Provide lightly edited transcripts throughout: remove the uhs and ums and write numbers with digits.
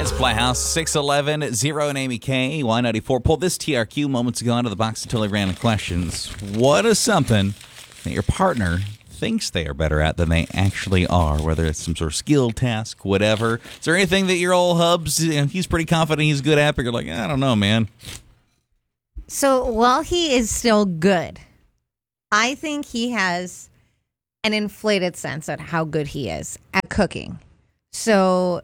It's Playhouse 611 0 and Amy K. Y94. Pulled this TRQ moments ago out of the box until I ran the questions. What is something that your partner thinks they are better at than they actually are? Whether it's some sort of skill task, whatever. Is there anything that your old hubs, he's pretty confident he's good at, but you're like, I don't know, man. So while he is still good, I think he has an inflated sense at how good he is at cooking. So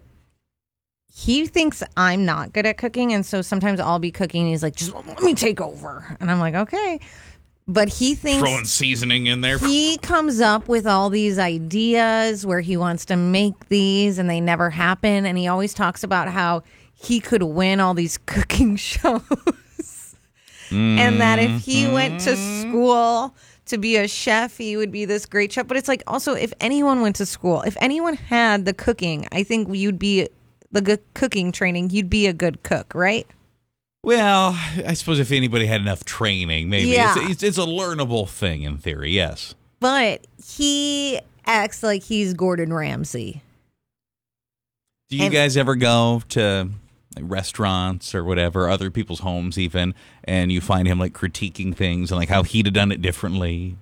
he thinks I'm not good at cooking, and so sometimes I'll be cooking, and he's like, just let me take over. And I'm like, okay. But he thinks... Throwing seasoning in there. He comes up with all these ideas where he wants to make these, and they never happen. And he always talks about how he could win all these cooking shows. And that if he went to school to be a chef, he would be this great chef. But it's like, also, if anyone went to school, if anyone had the cooking, I think you'd be... the good cooking training, you'd be a good cook, right? Well, I suppose if anybody had enough training, maybe. Yeah. It's a learnable thing in theory, yes. But he acts like he's Gordon Ramsay. Do you guys ever go to like restaurants or whatever, other people's homes even, and you find him like critiquing things and like how he'd have done it differently?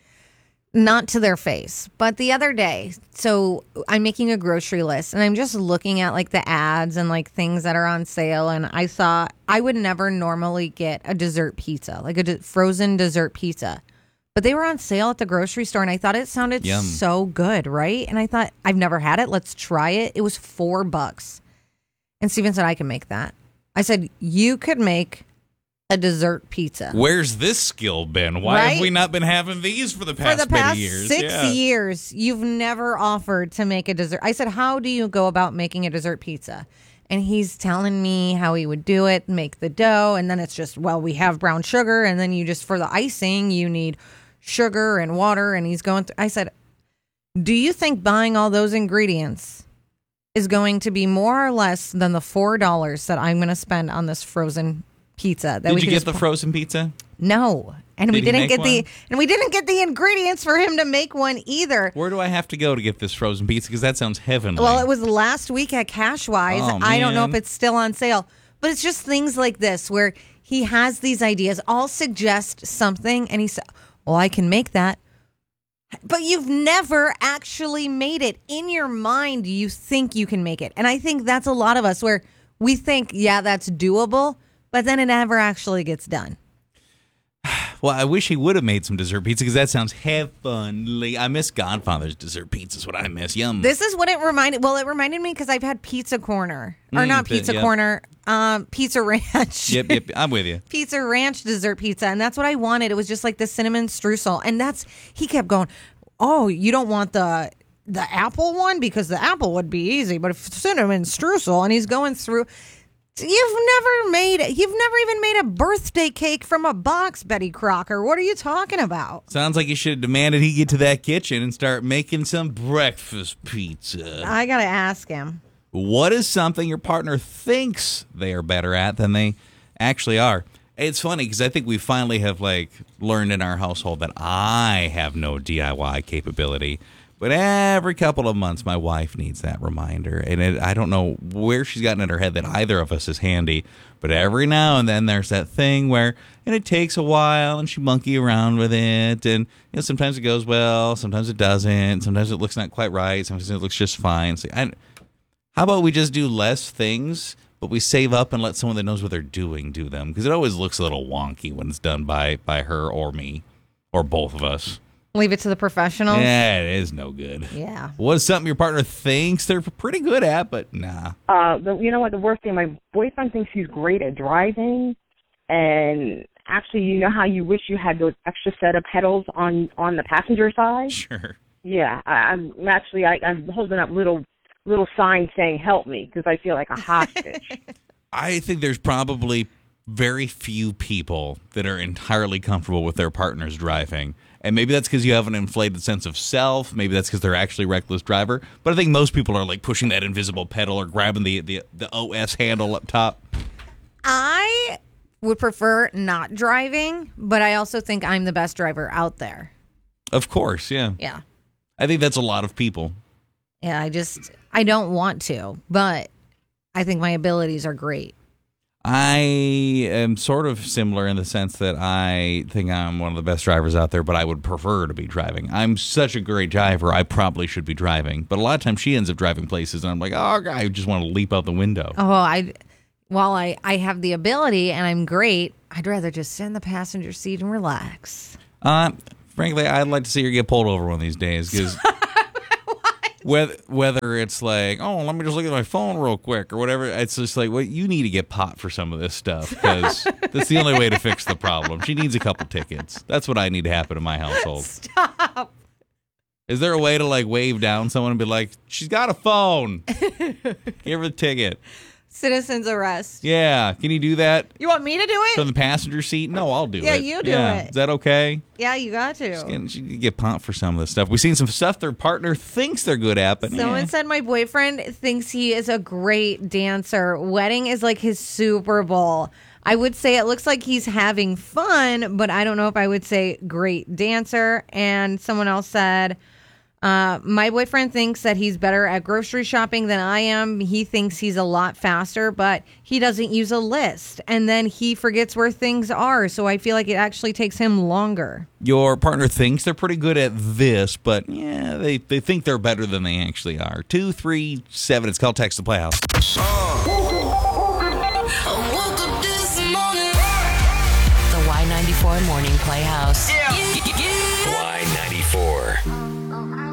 Not to their face. But the other day, so I'm making a grocery list and I'm just looking at like the ads and like things that are on sale. And I saw I would never normally get a dessert pizza, like a frozen dessert pizza. But they were on sale at the grocery store and I thought it sounded so good, right? And I thought, I've never had it. Let's try it. It was $4. And Steven said, I can make that. I said, you could make a dessert pizza. Where's this skill been? Why have we not been having these for the past many years? 6 years, you've never offered to make a dessert. I said, how do you go about making a dessert pizza? And he's telling me how he would do it, make the dough, and then it's just, well, we have brown sugar, and then you just, for the icing, you need sugar and water, and he's going through. I said, do you think buying all those ingredients is going to be more or less than the $4 that I'm going to spend on this frozen pizza? Did you get the frozen pizza? No. And we didn't get the ingredients for him to make one either. Where do I have to go to get this frozen pizza? Because that sounds heavenly. Well, it was last week at Cashwise. Oh, I don't know if man. it's still on sale. But it's just things like this where he has these ideas, all suggest something, and he said, well, I can make that. But you've never actually made it. In your mind, you think you can make it. And I think that's a lot of us where we think, yeah, that's doable, but then it never actually gets done. Well, I wish he would have made some dessert pizza because that sounds heavenly. I miss Godfather's dessert pizza is what I miss. Yum. This is what it reminded. Well, it reminded me because I've had Pizza Corner. Or not Pizza Corner, Pizza Ranch. Yep, I'm with you. Pizza Ranch dessert pizza. And that's what I wanted. It was just like the cinnamon streusel. And he kept going, oh, you don't want the apple one? Because the apple would be easy. But if cinnamon streusel, and he's going through... You've never even made a birthday cake from a box, Betty Crocker. What are you talking about? Sounds like you should have demanded he get to that kitchen and start making some breakfast pizza. I got to ask him. What is something your partner thinks they are better at than they actually are? It's funny because I think we finally have learned in our household that I have no DIY capability. But every couple of months, my wife needs that reminder. And I don't know where she's gotten in her head that either of us is handy. But every now and then, there's that thing where, and it takes a while, and she monkey around with it. And sometimes it goes well, sometimes it doesn't. Sometimes it looks not quite right. Sometimes it looks just fine. So how about we just do less things, but we save up and let someone that knows what they're doing do them? Because it always looks a little wonky when it's done by her or me, or both of us. Leave it to the professionals? Yeah, it is no good. Yeah. What is something your partner thinks they're pretty good at, but nah. You know what, the worst thing, my boyfriend thinks he's great at driving, and actually, you know how you wish you had those extra set of pedals on the passenger side? Sure. Yeah, I'm holding up little signs saying help me because I feel like a hostage. I think there's probably very few people that are entirely comfortable with their partner's driving. And maybe that's because you have an inflated sense of self. Maybe that's because they're actually a reckless driver. But I think most people are pushing that invisible pedal or grabbing the OS handle up top. I would prefer not driving, but I also think I'm the best driver out there. Of course, yeah. Yeah. I think that's a lot of people. Yeah, I don't want to, but I think my abilities are great. I am sort of similar in the sense that I think I'm one of the best drivers out there, but I would prefer to be driving. I'm such a great driver, I probably should be driving. But a lot of times she ends up driving places, and I'm like, oh, I just want to leap out the window. While I have the ability and I'm great, I'd rather just sit in the passenger seat and relax. Frankly, I'd like to see her get pulled over one of these days, because whether it's like, oh, let me just look at my phone real quick or whatever, it's just like, well, you need to get pot for some of this stuff, because that's the only way to fix the problem. She needs a couple tickets. That's what I need to happen in my household. Stop. Is there a way to like wave down someone and be like, she's got a phone, give her the ticket? Citizen's arrest. Yeah, can you do that You want me to do it? from the passenger seat? No, I'll do it. Yeah, you do it. Is that okay? Yeah, you got to. She can get pumped for some of this stuff. We've seen some stuff their partner thinks they're good at, but Someone said my boyfriend thinks he is a great dancer. Wedding is like his Super Bowl. I would say it looks like he's having fun, but I don't know if I would say great dancer. And someone else said, my boyfriend thinks that he's better at grocery shopping than I am. He thinks he's a lot faster, but he doesn't use a list. And then he forgets where things are. So I feel like it actually takes him longer. Your partner thinks they're pretty good at this, but yeah, they think they're better than they actually are. 237. It's called Text the Playhouse. The Y94 Morning Playhouse. Y94.